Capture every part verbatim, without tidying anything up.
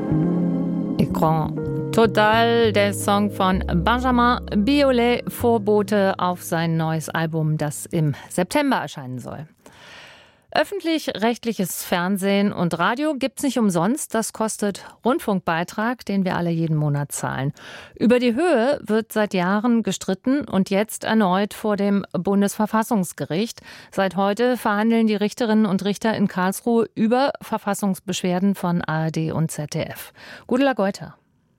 Écran Total, der Song von Benjamin Biolay, Vorbote auf sein neues Album, das im September erscheinen soll. Öffentlich-rechtliches Fernsehen und Radio gibt's nicht umsonst. Das kostet Rundfunkbeitrag, den wir alle jeden Monat zahlen. Über die Höhe wird seit Jahren gestritten und jetzt erneut vor dem Bundesverfassungsgericht. Seit heute verhandeln die Richterinnen und Richter in Karlsruhe über Verfassungsbeschwerden von A R D und Z D F. Gudula Geuter.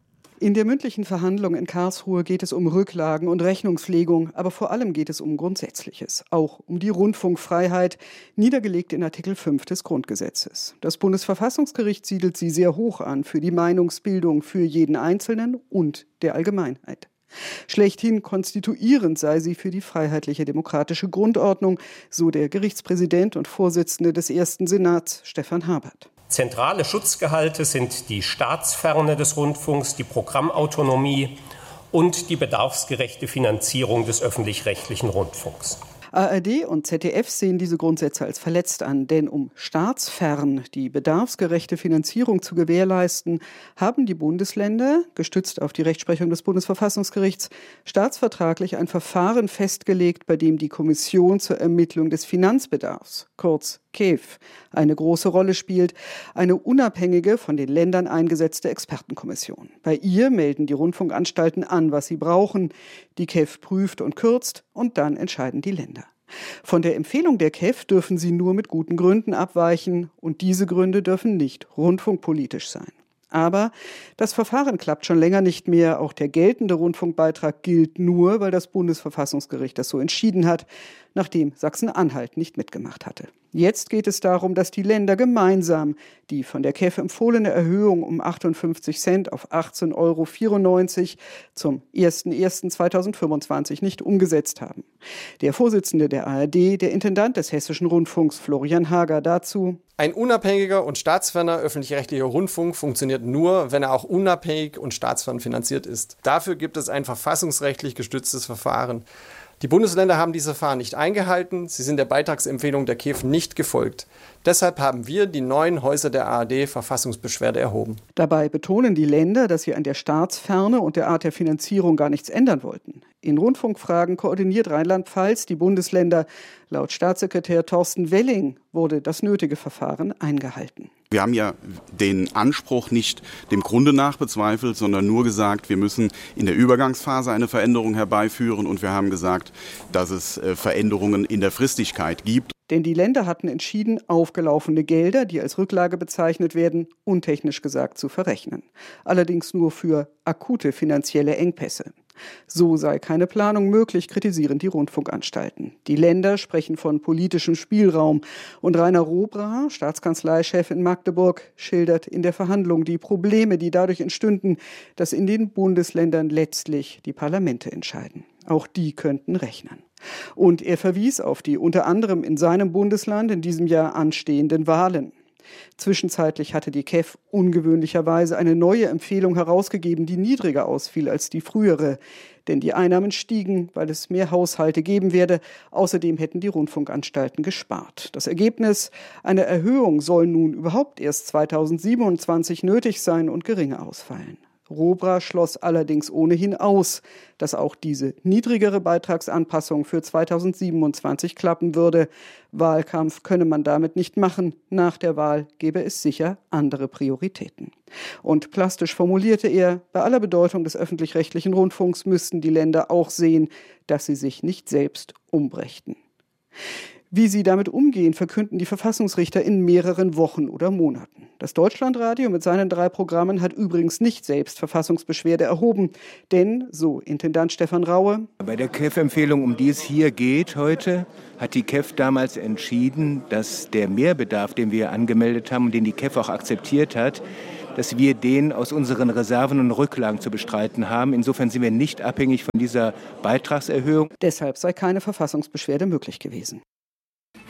In der mündlichen Verhandlung in Karlsruhe geht es um Rücklagen und Rechnungslegung, aber vor allem geht es um Grundsätzliches, auch um die Rundfunkfreiheit, niedergelegt in Artikel fünf des Grundgesetzes. Das Bundesverfassungsgericht siedelt sie sehr hoch an für die Meinungsbildung für jeden Einzelnen und der Allgemeinheit. Schlechthin konstituierend sei sie für die freiheitliche demokratische Grundordnung, so der Gerichtspräsident und Vorsitzende des ersten Senats, Stefan Habert. Zentrale Schutzgehalte sind die Staatsferne des Rundfunks, die Programmautonomie und die bedarfsgerechte Finanzierung des öffentlich-rechtlichen Rundfunks. A R D und Z D F sehen diese Grundsätze als verletzt an, denn um staatsfern die bedarfsgerechte Finanzierung zu gewährleisten, haben die Bundesländer, gestützt auf die Rechtsprechung des Bundesverfassungsgerichts, staatsvertraglich ein Verfahren festgelegt, bei dem die Kommission zur Ermittlung des Finanzbedarfs, kurz K E F, eine große Rolle spielt, eine unabhängige, von den Ländern eingesetzte Expertenkommission. Bei ihr melden die Rundfunkanstalten an, was sie brauchen. Die K E F prüft und kürzt und dann entscheiden die Länder. Von der Empfehlung der K E F dürfen sie nur mit guten Gründen abweichen und diese Gründe dürfen nicht rundfunkpolitisch sein. Aber das Verfahren klappt schon länger nicht mehr. Auch der geltende Rundfunkbeitrag gilt nur, weil das Bundesverfassungsgericht das so entschieden hat, nachdem Sachsen-Anhalt nicht mitgemacht hatte. Jetzt geht es darum, dass die Länder gemeinsam die von der K E F empfohlene Erhöhung um achtundfünfzig Cent auf achtzehn Euro vierundneunzig zum ersten ersten zweitausendfünfundzwanzig nicht umgesetzt haben. Der Vorsitzende der A R D, der Intendant des Hessischen Rundfunks, Florian Hager, dazu: Ein unabhängiger und staatsferner öffentlich-rechtlicher Rundfunk funktioniert nur, wenn er auch unabhängig und staatsfern finanziert ist. Dafür gibt es ein verfassungsrechtlich gestütztes Verfahren. Die Bundesländer haben dieses Verfahren nicht eingehalten, sie sind der Beitragsempfehlung der K E F nicht gefolgt. Deshalb haben wir die neuen Häuser der A R D Verfassungsbeschwerde erhoben. Dabei betonen die Länder, dass sie an der Staatsferne und der Art der Finanzierung gar nichts ändern wollten. In Rundfunkfragen koordiniert Rheinland-Pfalz die Bundesländer. Laut Staatssekretär Thorsten Welling wurde das nötige Verfahren eingehalten. Wir haben ja den Anspruch nicht dem Grunde nach bezweifelt, sondern nur gesagt, wir müssen in der Übergangsphase eine Veränderung herbeiführen und wir haben gesagt, dass es Veränderungen in der Fristigkeit gibt. Denn die Länder hatten entschieden, aufgelaufene Gelder, die als Rücklage bezeichnet werden, untechnisch gesagt zu verrechnen. Allerdings nur für akute finanzielle Engpässe. So sei keine Planung möglich, kritisieren die Rundfunkanstalten. Die Länder sprechen von politischem Spielraum. Und Rainer Robra, Staatskanzleichef in Magdeburg, schildert in der Verhandlung die Probleme, die dadurch entstünden, dass in den Bundesländern letztlich die Parlamente entscheiden. Auch die könnten rechnen. Und er verwies auf die unter anderem in seinem Bundesland in diesem Jahr anstehenden Wahlen. Zwischenzeitlich hatte die K E F ungewöhnlicherweise eine neue Empfehlung herausgegeben, die niedriger ausfiel als die frühere. Denn die Einnahmen stiegen, weil es mehr Haushalte geben werde. Außerdem hätten die Rundfunkanstalten gespart. Das Ergebnis: Eine Erhöhung soll nun überhaupt erst zweitausendsiebenundzwanzig nötig sein und geringer ausfallen. Robra schloss allerdings ohnehin aus, dass auch diese niedrigere Beitragsanpassung für zweitausendsiebenundzwanzig klappen würde. Wahlkampf könne man damit nicht machen. Nach der Wahl gäbe es sicher andere Prioritäten. Und plastisch formulierte er, bei aller Bedeutung des öffentlich-rechtlichen Rundfunks müssten die Länder auch sehen, dass sie sich nicht selbst umbrächten. Wie sie damit umgehen, verkünden die Verfassungsrichter in mehreren Wochen oder Monaten. Das Deutschlandradio mit seinen drei Programmen hat übrigens nicht selbst Verfassungsbeschwerde erhoben. Denn, so Intendant Stefan Raue: Bei der K E F-Empfehlung, um die es hier geht heute, hat die K E F damals entschieden, dass der Mehrbedarf, den wir angemeldet haben und den die K E F auch akzeptiert hat, dass wir den aus unseren Reserven und Rücklagen zu bestreiten haben. Insofern sind wir nicht abhängig von dieser Beitragserhöhung. Deshalb sei keine Verfassungsbeschwerde möglich gewesen.